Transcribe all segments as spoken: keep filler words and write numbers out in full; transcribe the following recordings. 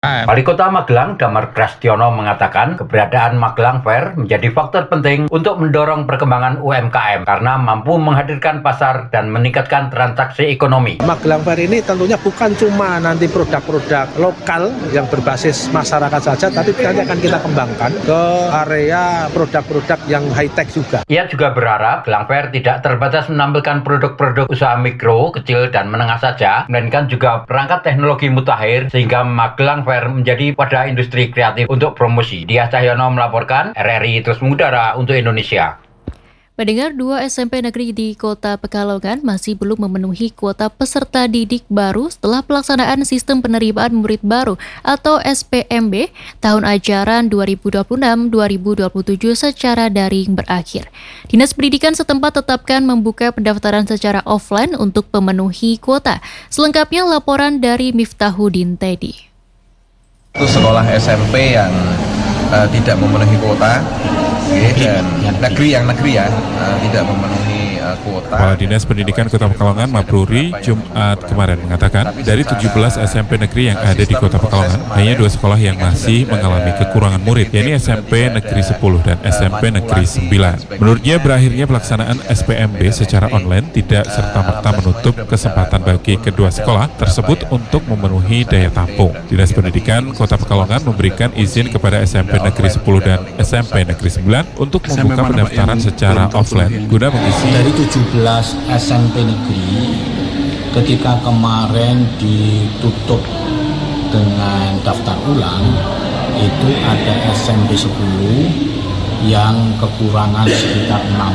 M. Wali Kota Magelang Damar Grastiono mengatakan keberadaan Magelang Fair menjadi faktor penting untuk mendorong perkembangan U M K M karena mampu menghadirkan pasar dan meningkatkan transaksi ekonomi. Magelang Fair ini tentunya bukan cuma nanti produk-produk lokal yang berbasis masyarakat saja, tapi nanti akan kita kembangkan ke area produk-produk yang high-tech juga. Ia juga berharap Magelang Fair tidak terbatas menampilkan produk-produk usaha mikro, kecil, dan menengah saja, melainkan juga perangkat teknologi mutakhir sehingga Magelang Fair menjadi wadah industri kreatif untuk promosi. Diah Cahyono melaporkan, R R I terus mengudara untuk Indonesia. Pendengar, dua S M P negeri di Kota Pekalongan masih belum memenuhi kuota peserta didik baru setelah pelaksanaan sistem penerimaan murid baru atau S P M B tahun ajaran dua ribu dua puluh enam dua ribu dua puluh tujuh secara daring berakhir. Dinas Pendidikan setempat tetapkan membuka pendaftaran secara offline untuk memenuhi kuota. Selengkapnya laporan dari Miftahudin Teddy. Itu sekolah S M P yang uh, tidak memenuhi kuota. Oke, dan negeri yang negeri ya uh, tidak memenuhi uh, kuota. Kepala Dinas Pendidikan Kota Pekalongan Mabruri Jumat kemarin mengatakan dari tujuh belas S M P negeri yang ada di Kota Pekalongan hanya dua sekolah yang masih mengalami kekurangan murid, yaitu S M P Negeri sepuluh dan S M P Negeri sembilan. Menurutnya berakhirnya pelaksanaan S P M B secara online tidak serta-merta menutup kesempatan bagi kedua sekolah tersebut untuk memenuhi daya tampung. Dinas Pendidikan Kota Pekalongan memberikan izin kepada S M P Negeri sepuluh dan S M P Negeri sembilan untuk membuka pendaftaran secara offline guna mengisi. Dari tujuh belas S M P negeri ketika kemarin ditutup dengan daftar ulang, itu ada S M P sepuluh yang kekurangan sekitar enam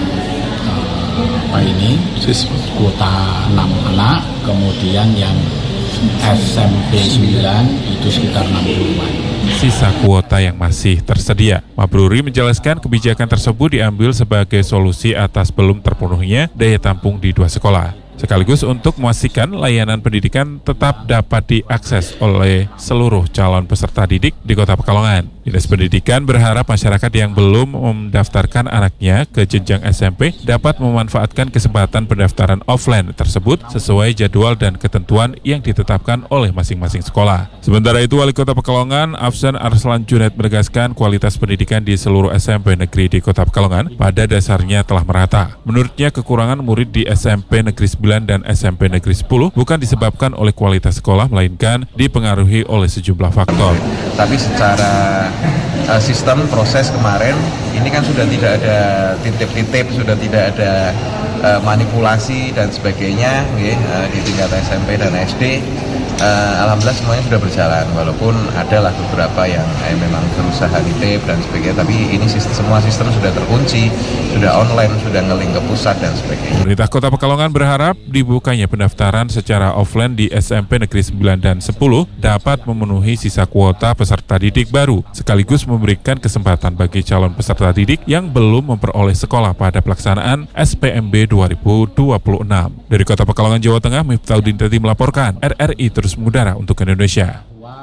uh, apa ini kuota enam anak, kemudian yang S M P sembilan itu sekitar enam puluh-an. Sisa kuota yang masih tersedia. Mabruri menjelaskan kebijakan tersebut diambil sebagai solusi atas belum terpenuhinya daya tampung di dua sekolah, sekaligus untuk memastikan layanan pendidikan tetap dapat diakses oleh seluruh calon peserta didik di Kota Pekalongan. Dinas Pendidikan berharap masyarakat yang belum mendaftarkan anaknya ke jenjang S M P dapat memanfaatkan kesempatan pendaftaran offline tersebut sesuai jadwal dan ketentuan yang ditetapkan oleh masing-masing sekolah. Sementara itu, Wali Kota Pekalongan Afsan Arslan Junaid menegaskan kualitas pendidikan di seluruh S M P negeri di Kota Pekalongan pada dasarnya telah merata. Menurutnya, kekurangan murid di S M P Negeri sembilan dan S M P Negeri sepuluh bukan disebabkan oleh kualitas sekolah, melainkan dipengaruhi oleh sejumlah faktor. Tapi secara uh, sistem proses kemarin ini kan sudah tidak ada titip-titip, sudah tidak ada uh, manipulasi dan sebagainya okay, uh, di tingkat S M P dan S D. Uh, Alhamdulillah semuanya sudah berjalan, walaupun adalah beberapa yang eh, memang berusaha nitip dan sebagainya, tapi ini sistem, semua sistem sudah terkunci, sudah online, sudah nge-link ke pusat dan sebagainya. Pemerintah Kota Pekalongan berharap dibukanya pendaftaran secara offline di S M P Negeri sembilan dan sepuluh dapat memenuhi sisa kuota peserta didik baru, sekaligus memberikan kesempatan bagi calon peserta didik yang belum memperoleh sekolah pada pelaksanaan S P M B dua ribu dua puluh enam. Dari Kota Pekalongan, Jawa Tengah, Miftahudin Teddy melaporkan, R R I terus mengudara untuk Indonesia.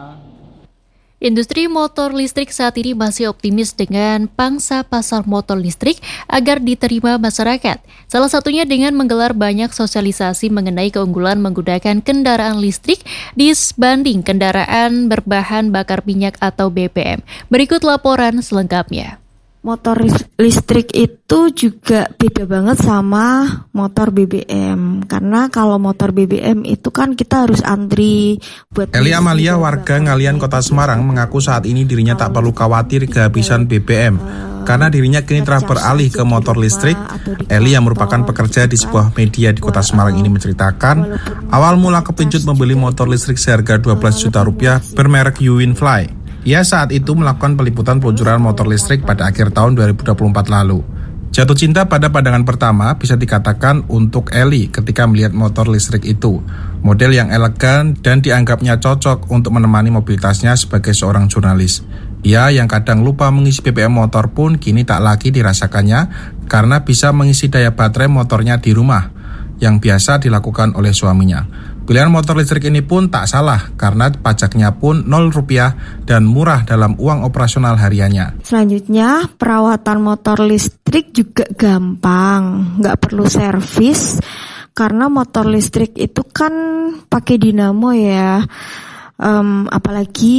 Industri motor listrik saat ini masih optimis dengan pangsa pasar motor listrik agar diterima masyarakat. Salah satunya dengan menggelar banyak sosialisasi mengenai keunggulan menggunakan kendaraan listrik dibanding kendaraan berbahan bakar minyak atau B B M. Berikut laporan selengkapnya. Motor listrik itu juga beda banget sama motor B B M, karena kalau motor B B M itu kan kita harus antri buat. Eli Amalia, warga Ngalian Kota Semarang, mengaku saat ini dirinya tak perlu khawatir kehabisan B B M karena dirinya kini telah beralih ke motor listrik. Eli yang merupakan pekerja di sebuah media di Kota Semarang ini menceritakan awal mula kepincut membeli motor listrik seharga dua belas juta rupiah bermerek Uwinfly. Ia saat itu melakukan peliputan peluncuran motor listrik pada akhir tahun dua ribu dua puluh empat lalu. Jatuh cinta pada pandangan pertama bisa dikatakan untuk Eli ketika melihat motor listrik itu. Model yang elegan dan dianggapnya cocok untuk menemani mobilitasnya sebagai seorang jurnalis. Ia yang kadang lupa mengisi B B M motor pun kini tak lagi dirasakannya karena bisa mengisi daya baterai motornya di rumah, yang biasa dilakukan oleh suaminya. Pilihan motor listrik ini pun tak salah karena pajaknya pun nol rupiah dan murah dalam uang operasional hariannya. Selanjutnya, perawatan motor listrik juga gampang, nggak perlu servis karena motor listrik itu kan pakai dinamo ya, um, apalagi